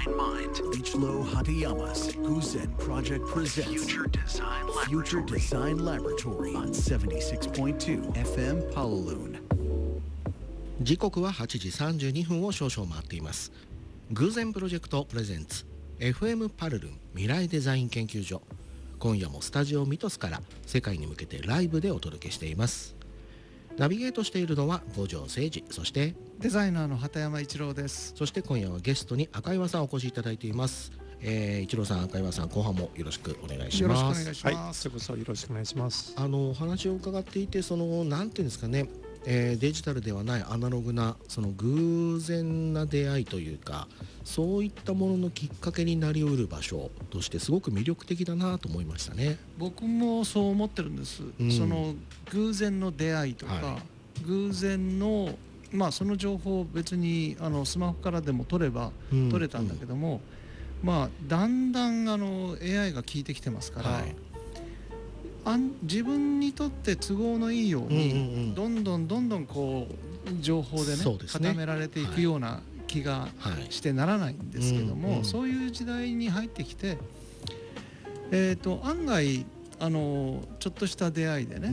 Design Mind. Ichiro Hatayama's Guzen Project presents Future Design Laboratory on 76.2 FM Palaloon。 時刻は8時32分を少々回っています。偶然プロジェクトプレゼンツ FM パルルン未来デザイン研究所。今夜もスタジオミトスから世界に向けてライブでお届けしています。ナビゲートしているのは五条誠二、そしてデザイナーの畑山一郎です。 そして今夜はゲストに赤岩さんお越しいただいています。一郎さん、赤岩さん、後半もよろしくお願いします。 よろしくお願いします。 はい、それこそよろしくお願いします。 お話を伺っていて、なんていうんですかね、デジタルではないアナログな偶然な出会いというか、そういったもののきっかけになりうる場所としてすごく魅力的だなと思いましたね。 僕もそう思ってるんです、その偶然の出会いとか、はい、偶然のその情報を別にスマホからでも取れば取れたんだけども、だんだんAI が効いてきてますから、はい、自分にとって都合のいいように、どんどんこう情報でね、固められていくような気がしてならないんですけども、そういう時代に入ってきて、案外ちょっとした出会いでね、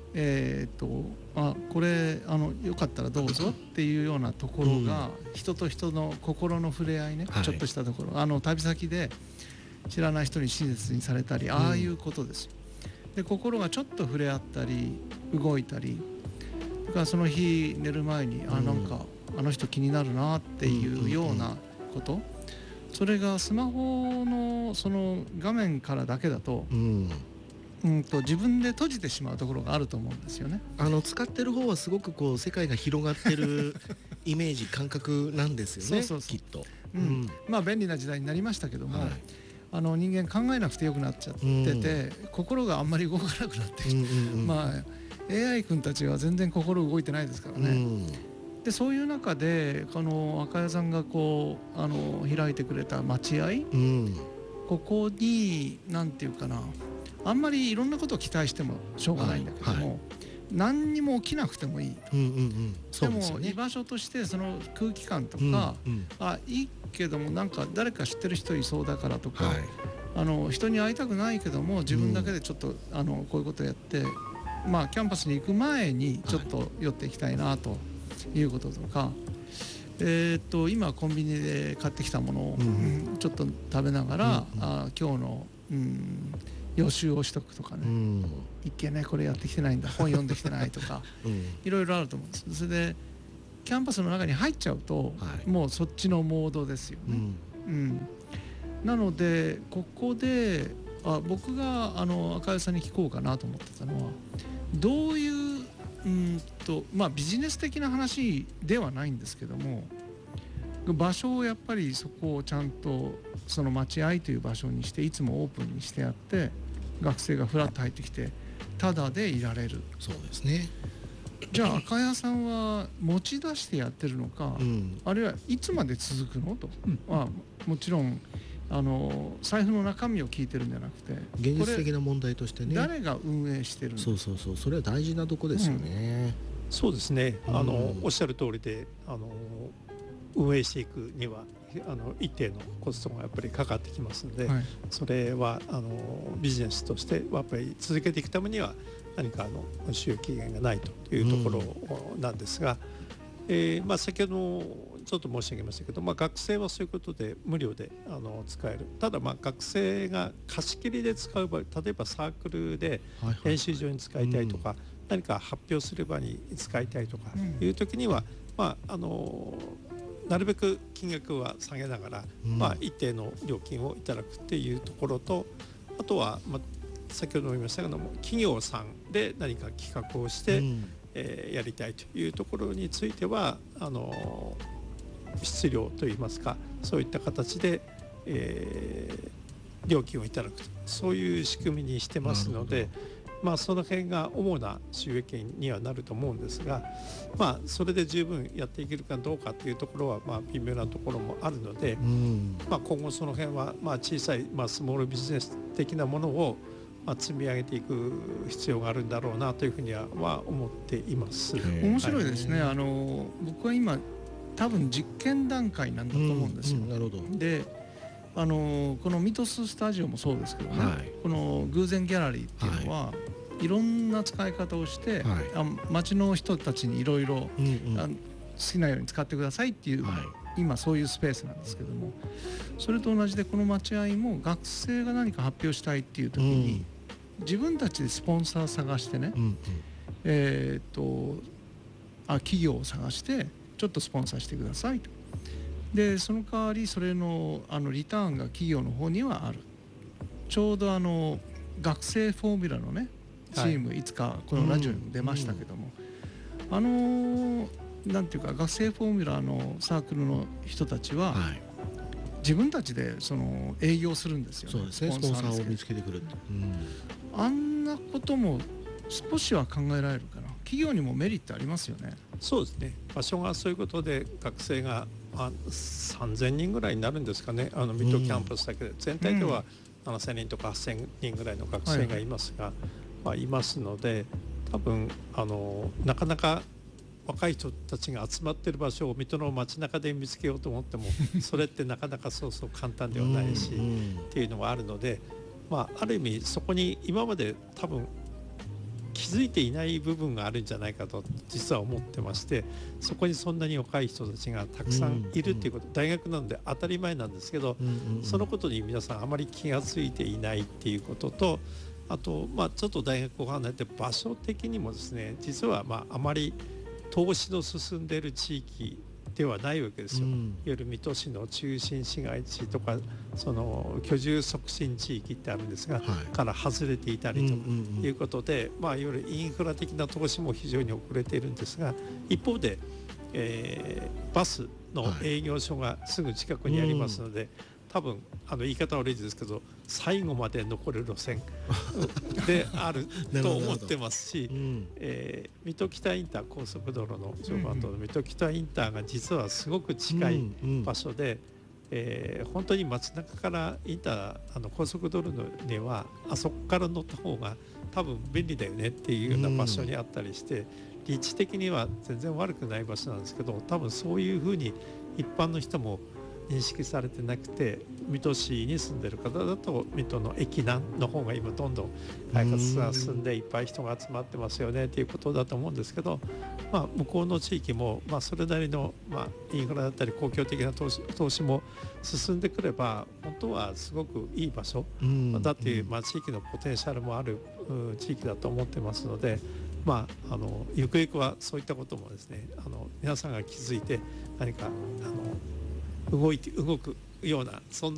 これよかったらどうぞっていうようなところが、人と人の心の触れ合いね、ちょっとしたところ、旅先で知らない人に親切にされたり、ああいうことですよ。で、心がちょっと触れ合ったり動いたり、それからその日寝る前になんかあの人気になるなっていうようなこと、それがスマホのその画面からだけだと、自分で閉じてしまうところがあると思うんですよね。 使ってる方はすごくこう世界が広がってるイメージ感覚なんですよね。きっと、 便利な時代になりましたけども、人間考えなくてよくなっちゃってて、心があんまり動かなくなってきて、AI 君たちは全然心動いてないですからね。で、そういう中で赤谷さんがこう開いてくれた待合、ここになんていうかな、あんまりいろんなことを期待してもしょうがないんだけども、何にも起きなくてもいい、でも居場所としてその空気感とか、いいけどもなんか誰か知ってる人いそうだからとか、人に会いたくないけども自分だけでちょっとこういうことやって、キャンパスに行く前にちょっと寄っていきたいなということとか、今コンビニで買ってきたものを、ちょっと食べながら、今日の予習をしとくとかね、一見ねこれやってきてないんだ、本読んできてないとか、いろいろあると思うんです。それでキャンパスの中に入っちゃうと、もうそっちのモードですよね。なのでここで僕が赤井さんに聞こうかなと思ってたのは、どういうビジネス的な話ではないんですけども、場所をやっぱりそこをちゃんとその待合という場所にして、いつもオープンにしてやって、学生がフラッと入ってきてタダでいられる。 そうですね。 じゃあ赤谷さんは持ち出してやってるのか、あるいはいつまで続くのと、もちろん財布の中身を聞いてるんじゃなくて、 現実的な問題としてね、 誰が運営してるのか。 そう、それは大事なとこですよね。 そうですね、おっしゃる通りで、運営していくには一定のコストがやっぱりかかってきますので、それはビジネスとしてやっぱり続けていくためには何か収益源がないというところなんですが、先ほどもちょっと申し上げましたけど、学生はそういうことで無料で使える。ただ学生が貸し切りで使う場合、例えばサークルで練習場に使いたいとか、何か発表する場に使いたいとかいう時には、なるべく金額は下げながら、一定の料金をいただくっていうところと、あとは、先ほども言いましたけども、企業さんで何か企画をして、やりたいというところについては質料といいますか、そういった形で、料金をいただくと、そういう仕組みにしてますので、その辺が主な収益源にはなると思うんですが、それで十分やっていけるかどうかというところは微妙なところもあるので、今後その辺は小さいスモールビジネス的なものを積み上げていく必要があるんだろうなというふうには思っています。 面白いですね。僕は今多分実験段階なんだと思うんですよ。 なるほど。 でこのミトススタジオもそうですけどね、はい、この偶然ギャラリーっていうのは、はい、いろんな使い方をして、はい、町の人たちにいろいろ好きなように使ってくださいっていう、はい、今そういうスペースなんですけども、それと同じでこの待合も学生が何か発表したいっていう時に、自分たちでスポンサー探してね、企業を探してちょっとスポンサーしてくださいと。でその代わりそれのリターンが企業の方にはある。ちょうど学生フォーミュラのねチーム、はい、いつかこのラジオにも出ましたけども、なんていうか学生フォーミュラのサークルの人たちは、はい、自分たちでその営業するんですよね。 そうですね、スポンサーを見つけてくるって、 あんなことも少しは考えられるかな。企業にもメリットありますよね。 そうですね、場所がそういうことで学生が3000人ぐらいになるんですかね、ミッドキャンパスだけで、全体では7000人とか8000人ぐらいの学生がいますが、いますので、多分なかなか若い人たちが集まっている場所を水戸の街中で見つけようと思ってもそれってなかなかそうそう簡単ではないしっていうのがあるので、ある意味そこに今まで多分気づいていない部分があるんじゃないかと実は思ってまして、そこにそんなに若い人たちがたくさんいるっていうこと、大学なので当たり前なんですけど、そのことに皆さんあまり気がついていないっていうことと、あとちょっと大学を離れて場所的にもですね、実はあまり投資の進んでいる地域ではないわけですよ。いわゆる水戸市の中心市街地とかその居住促進地域ってあるんですが、から外れていたりということで、いわゆるインフラ的な投資も非常に遅れているんですが、一方で、バスの営業所がすぐ近くにありますので、多分言い方悪いですけど最後まで残る路線であると思ってますし、水戸北インター、高速道路の常磐道の水戸北インターが実はすごく近い場所で、本当に街中からインター高速道路にはあそこから乗った方が多分便利だよねっていうような場所にあったりして、立地的には全然悪くない場所なんですけど、多分そういうふうに一般の人も認識されてなくて、水戸市に住んでる方だと水戸の駅南の方が今どんどん開発が進んでいっぱい人が集まってますよねということだと思うんですけど、向こうの地域もそれなりのインフラだったり公共的な投資も進んでくれば本当はすごくいい場所だっていう地域のポテンシャルもある地域だと思ってますので、ゆくゆくはそういったこともですね、皆さんが気づいて何か動くような、そんな